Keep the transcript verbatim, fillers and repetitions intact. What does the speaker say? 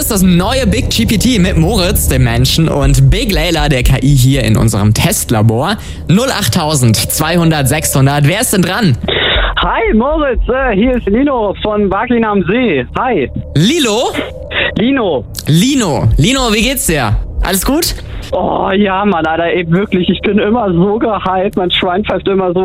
ist das neue Big G P T mit Moritz, dem Menschen, und Big Layla, der K I, hier in unserem Testlabor. null acht zweihundert sechshundert. Wer ist denn dran? Hi Moritz, äh, hier ist Lino von Barklin am See. Hi. Lilo? Lino. Lino. Lino, wie geht's dir? Alles gut? Oh ja, Mann, Alter, ey, wirklich, ich bin immer so gehypt. Mein Schwein pfeift immer so